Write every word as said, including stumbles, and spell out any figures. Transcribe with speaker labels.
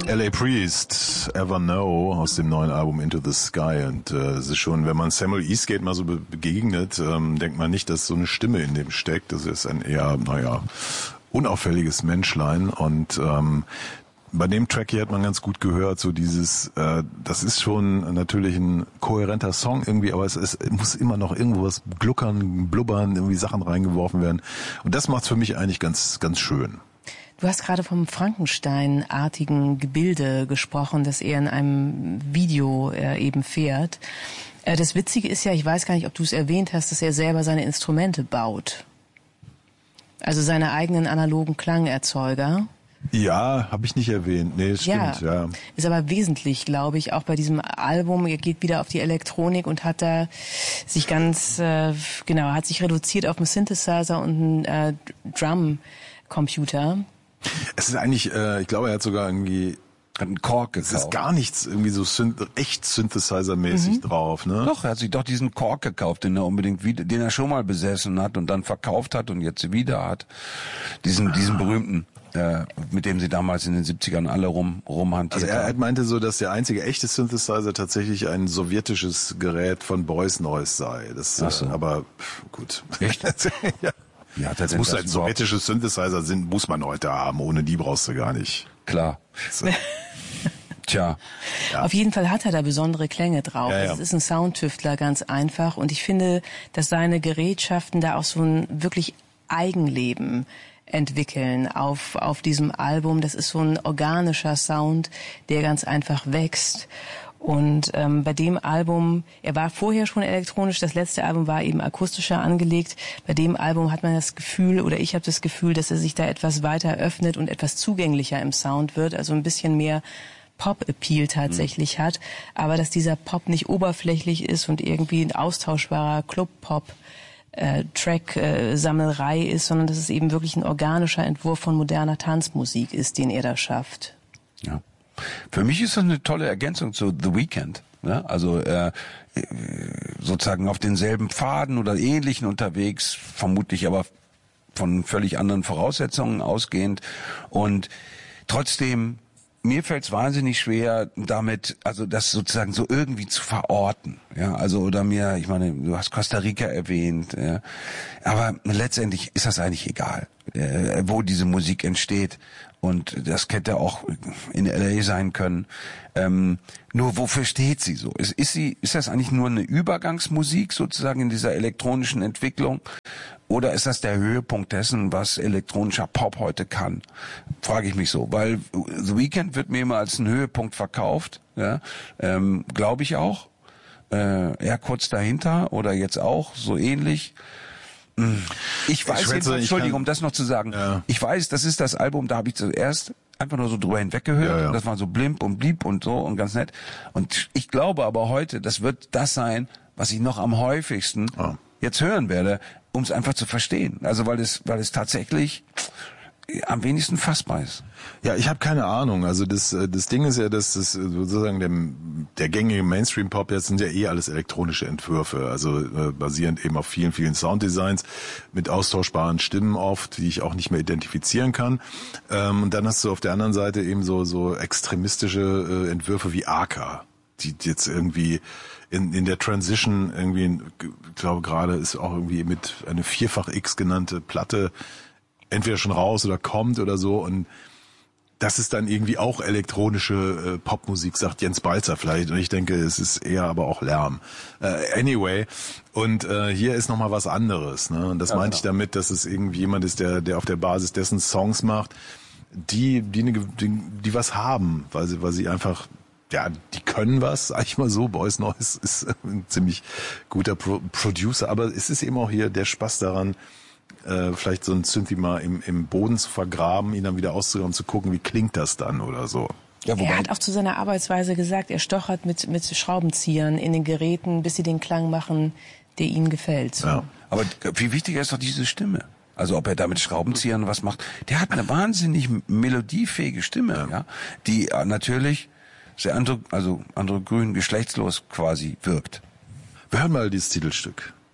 Speaker 1: L A Priest, Ever Know aus dem neuen Album Into the Sky. Und äh, es ist schon, wenn man Samuel Eastgate mal so be- begegnet, ähm, denkt man nicht, dass so eine Stimme in dem steckt. Das ist ein eher, naja, unauffälliges Menschlein. Und ähm, bei dem Track hier hat man ganz gut gehört, so dieses, äh, das ist schon natürlich ein kohärenter Song irgendwie, aber es, es muss immer noch irgendwo was gluckern, blubbern, irgendwie Sachen reingeworfen werden. Und das macht's für mich eigentlich ganz, ganz schön.
Speaker 2: Du hast gerade vom Frankenstein-artigen Gebilde gesprochen, das er in einem Video äh, eben fährt. Äh, das Witzige ist ja, ich weiß gar nicht, ob du es erwähnt hast, dass er selber seine Instrumente baut. Also seine eigenen analogen Klangerzeuger.
Speaker 1: Ja, habe ich nicht erwähnt. Nee, das stimmt, ja.
Speaker 2: ja. Ist aber wesentlich, glaube ich, auch bei diesem Album. Er geht wieder auf die Elektronik und hat da sich ganz, äh, genau, hat sich reduziert auf einen Synthesizer und einen äh, Drum-Computer.
Speaker 1: Es ist eigentlich, äh, ich glaube, er hat sogar irgendwie
Speaker 3: einen Korg gekauft.
Speaker 1: Es ist gar nichts irgendwie so synth- echt Synthesizer-mäßig mhm. drauf, ne?
Speaker 3: Doch, er hat sich doch diesen Korg gekauft, den er unbedingt wieder, den er schon mal besessen hat und dann verkauft hat und jetzt wieder hat. Diesen, diesen berühmten, äh, mit dem sie damals in den siebzigern alle rum, rumhantiert
Speaker 1: haben. Also er
Speaker 3: haben.
Speaker 1: meinte so, dass der einzige echte Synthesizer tatsächlich ein sowjetisches Gerät von Boys Noise sei. Das, Ach so. äh, aber pff, gut.
Speaker 3: Echt?
Speaker 1: ja.
Speaker 3: Ja,
Speaker 1: das muss halt sowjetische Synthesizer sind, muss man heute haben. Ohne die brauchst du gar nicht.
Speaker 3: Klar. So. Tja.
Speaker 2: Ja. Auf jeden Fall hat er da besondere Klänge drauf.
Speaker 1: Ja, ja.
Speaker 2: Es ist ein Soundtüftler, ganz einfach. Und ich finde, dass seine Gerätschaften da auch so ein wirklich Eigenleben entwickeln auf, auf diesem Album. Das ist so ein organischer Sound, der ganz einfach wächst. Und ähm, bei dem Album, er war vorher schon elektronisch, das letzte Album war eben akustischer angelegt. Bei dem Album hat man das Gefühl, oder ich habe das Gefühl, dass er sich da etwas weiter öffnet und etwas zugänglicher im Sound wird, also ein bisschen mehr Pop-Appeal tatsächlich mhm. hat, aber dass dieser Pop nicht oberflächlich ist und irgendwie ein austauschbarer Club-Pop äh, Track-Sammelei äh, ist, sondern dass es eben wirklich ein organischer Entwurf von moderner Tanzmusik ist, den er da schafft.
Speaker 3: Ja. Für mich ist das eine tolle Ergänzung zu The Weeknd. Ja? Also äh, sozusagen auf denselben Pfaden oder ähnlichen unterwegs, vermutlich aber von völlig anderen Voraussetzungen ausgehend. Und trotzdem, mir fällt es wahnsinnig schwer, damit, also das sozusagen so irgendwie zu verorten. Ja, also oder mir, ich meine, du hast Costa Rica erwähnt, ja, aber letztendlich ist das eigentlich egal, äh, wo diese Musik entsteht. Und das hätte auch in L A sein können. Ähm, nur wofür steht sie so? Ist, ist sie, ist das eigentlich nur eine Übergangsmusik sozusagen in dieser elektronischen Entwicklung? Oder ist das der Höhepunkt dessen, was elektronischer Pop heute kann? Frage ich mich so. Weil The Weeknd wird mir immer als ein Höhepunkt verkauft. Ja, ähm, glaube ich auch. Äh, eher kurz dahinter oder jetzt auch so ähnlich. Ich weiß, ich jedenfalls, Entschuldigung, um das noch zu sagen, ja. Ich weiß, das ist das Album, da habe ich zuerst einfach nur so drüber hinweggehört. Ja, ja. Und das war so blimp und blieb und so und ganz nett. Und ich glaube aber heute, das wird das sein, was ich noch am häufigsten oh. jetzt hören werde, um es einfach zu verstehen. Also weil es, weil es tatsächlich am wenigsten fassbar ist.
Speaker 1: Ja, ich habe keine Ahnung. Also das das Ding ist ja, dass das sozusagen der, der gängige Mainstream-Pop jetzt sind ja eh alles elektronische Entwürfe, also äh, basierend eben auf vielen, vielen Sounddesigns mit austauschbaren Stimmen oft, die ich auch nicht mehr identifizieren kann. Ähm, und dann hast du auf der anderen Seite eben so so extremistische äh, Entwürfe wie Arca, die jetzt irgendwie in in der Transition irgendwie, ich glaube gerade ist auch irgendwie mit eine Vierfach-X genannte Platte entweder schon raus oder kommt oder so und das ist dann irgendwie auch elektronische äh, Popmusik, sagt Jens Balzer vielleicht und ich denke, es ist eher aber auch Lärm. Äh, anyway, und äh, hier ist nochmal was anderes, ne? Und das ja, meinte genau. ich damit, dass es irgendwie jemand ist, der der auf der Basis dessen Songs macht, die die eine, die, die was haben, weil sie weil sie einfach ja, die können was, sag ich mal so. Boys Noise ist ein ziemlich guter Pro- Producer, aber es ist eben auch hier der Spaß daran, Äh, vielleicht so ein Synthi mal im, im Boden zu vergraben, ihn dann wieder auszugraben, zu gucken, wie klingt das dann oder so.
Speaker 2: Ja, wobei er hat auch zu seiner Arbeitsweise gesagt, er stochert mit, mit Schraubenziehern in den Geräten, bis sie den Klang machen, der ihnen gefällt. So.
Speaker 3: Ja. Aber viel wichtiger ist doch diese Stimme. Also ob er da mit Schraubenziehern was macht. Der hat eine wahnsinnig melodiefähige Stimme, ja, ja die natürlich sehr andro, also androgyn, geschlechtslos quasi wirkt.
Speaker 1: Wir hören mal dieses Titelstück.